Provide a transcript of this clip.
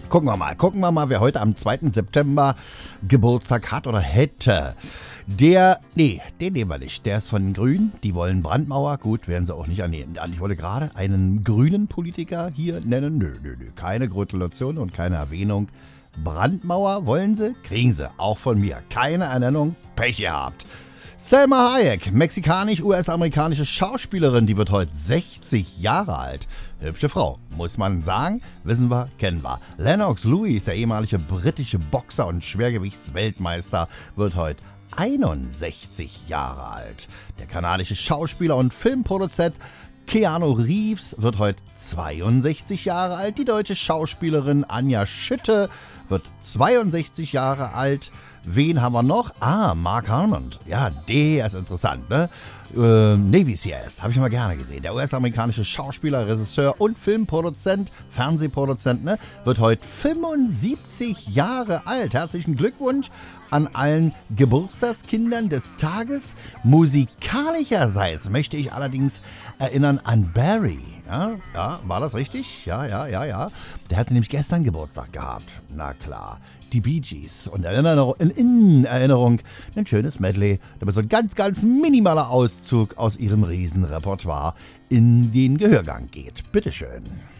Gucken wir mal, wer heute am 2. September Geburtstag hat oder hätte. Den nehmen wir nicht. Der ist von den Grünen. Die wollen Brandmauer. Gut, werden sie auch nicht annehmen. Ich wollte gerade einen grünen Politiker hier nennen. Nö. Keine Gratulation und keine Erwähnung. Brandmauer wollen sie? Kriegen sie. Auch von mir. Keine Ernennung. Pech gehabt. Salma Hayek, mexikanisch-US-amerikanische Schauspielerin, die wird heute 60 Jahre alt. Hübsche Frau, muss man sagen, wissen wir, kennen wir. Lennox Lewis, der ehemalige britische Boxer und Schwergewichtsweltmeister, wird heute 61 Jahre alt. Der kanadische Schauspieler und Filmproduzent Keanu Reeves wird heute 62 Jahre alt. Die deutsche Schauspielerin Anja Schütte wird 62 Jahre alt. Wen haben wir noch? Mark Harmon. Ja, der ist interessant, ne? Navy CIS, habe ich immer gerne gesehen. Der US-amerikanische Schauspieler, Regisseur und Filmproduzent, Fernsehproduzent, ne? Wird heute 75 Jahre alt. Herzlichen Glückwunsch an allen Geburtstagskindern des Tages. Musikalischerseits möchte ich allerdings erinnern an Barry. Ja, war das richtig? Ja. Der hatte nämlich gestern Geburtstag gehabt. Na klar. Die Bee Gees. Und in Erinnerung ein schönes Medley, damit so ein ganz, ganz minimaler Auszug aus ihrem Riesenrepertoire in den Gehörgang geht. Bitteschön.